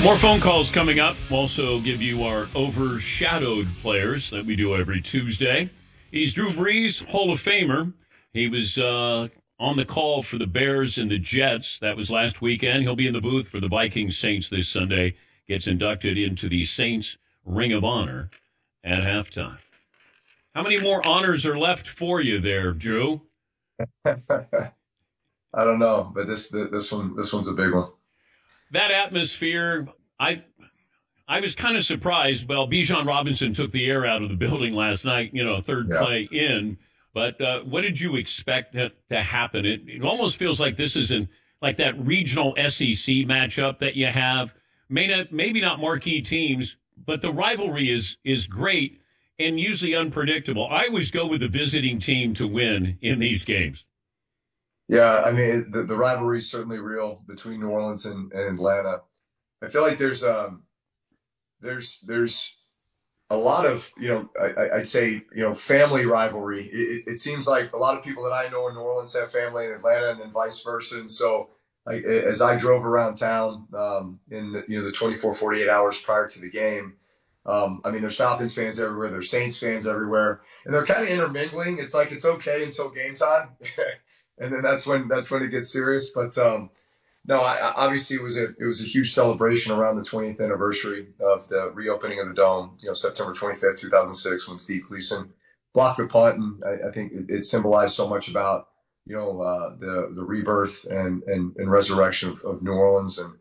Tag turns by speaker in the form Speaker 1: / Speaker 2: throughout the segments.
Speaker 1: More phone calls coming up. We'll also give you our overshadowed players that we do every Tuesday. He's Drew Brees, Hall of Famer. He was on the call for the Bears and the Jets. That was last weekend. He'll be in the booth for the Vikings Saints this Sunday. Gets inducted into the Saints Ring of Honor at halftime. How many more honors are left for you there, Drew?
Speaker 2: I don't know, but this one's a big one.
Speaker 1: That atmosphere, I was kind of surprised. Well, Bijan Robinson took the air out of the building last night, third
Speaker 2: Yeah.
Speaker 1: play in. But what did you expect to happen? It almost feels like this isn't like that regional SEC matchup that you have. Maybe not marquee teams, but the rivalry is great and usually unpredictable. I always go with the visiting team to win in these games.
Speaker 2: Yeah, I mean the rivalry is certainly real between New Orleans and Atlanta. I feel like there's a lot of I'd say family rivalry. It seems like a lot of people that I know in New Orleans have family in Atlanta, and then vice versa. And so, as I drove around town in the 24, 48 hours prior to the game, I mean, there's Falcons fans everywhere, there's Saints fans everywhere, and they're kind of intermingling. It's like it's okay until game time, and then that's when it gets serious. But no, obviously it was a huge celebration around the 20th anniversary of the reopening of the dome. September 25th, 2006, when Steve Gleason blocked the punt, and I think it symbolized so much about the rebirth and resurrection of New Orleans, and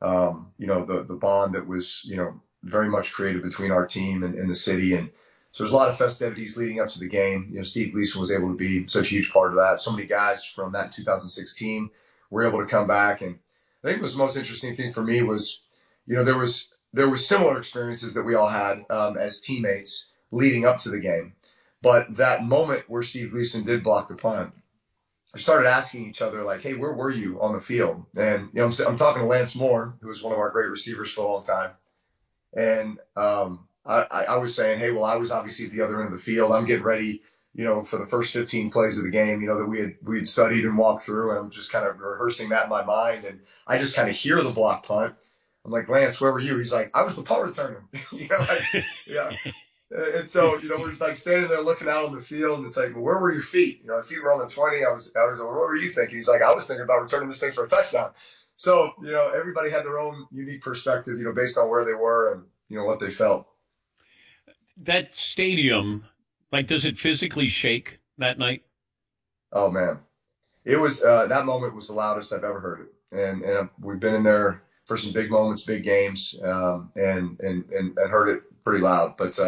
Speaker 2: the bond that was very much created between our team and the city. And so there's a lot of festivities leading up to the game. Steve Gleason was able to be such a huge part of that. So many guys from that 2016 were able to come back. And I think the most interesting thing for me was, there was similar experiences that we all had as teammates leading up to the game. But that moment where Steve Gleason did block the punt, I started asking each other, like, hey, where were you on the field? And, I'm talking to Lance Moore, who was one of our great receivers for a long time. And I was saying, hey, well, I was obviously at the other end of the field. I'm getting ready, for the first 15 plays of the game, that we had studied and walked through. And I'm just kind of rehearsing that in my mind. And I just kind of hear the block punt. I'm like, Lance, where were you? He's like, I was the punt returner. Yeah. And so, we're just like standing there looking out on the field, and it's like, well, where were your feet? My feet were on the 20. I was like, what were you thinking? He's like, I was thinking about returning this thing for a touchdown. So, everybody had their own unique perspective, based on where they were and, what they felt.
Speaker 1: That stadium, like, does it physically shake that night?
Speaker 2: Oh man, it was, that moment was the loudest I've ever heard it. And we've been in there for some big moments, big games, and heard it pretty loud. But,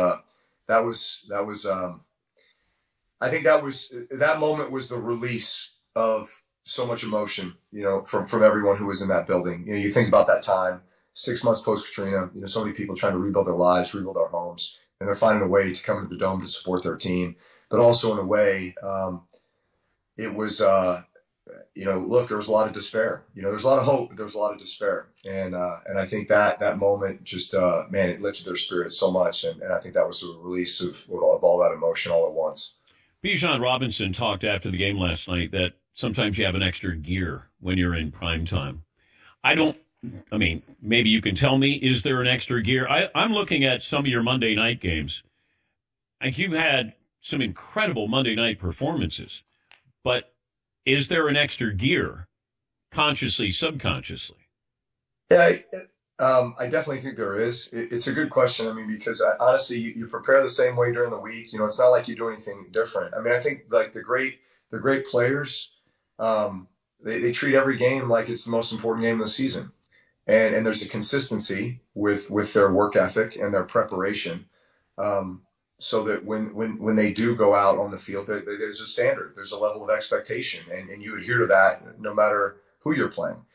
Speaker 2: I think that moment was the release of so much emotion, from everyone who was in that building. You think about that time, 6 months post Katrina, so many people trying to rebuild their lives, rebuild our homes, and they're finding a way to come to the dome to support their team. But also in a way, it was, look, there was a lot of despair. There's a lot of hope, but there was a lot of despair. And I think that moment just, man, it lifted their spirits so much. And I think that was the release of all that emotion all at once.
Speaker 1: Bijan Robinson talked after the game last night that sometimes you have an extra gear when you're in prime time. I don't, I mean, maybe you can tell me, is there an extra gear? I'm looking at some of your Monday night games. Like, you had some incredible Monday night performances, but is there an extra gear, consciously, subconsciously?
Speaker 2: Yeah, I definitely think there is. It's a good question. I mean, because honestly, you prepare the same way during the week. It's not like you do anything different. I mean, I think like the great players, they treat every game like it's the most important game of the season, and there's a consistency with their work ethic and their preparation, so that when they do go out on the field, there's a standard, there's a level of expectation, and you adhere to that no matter who you're playing.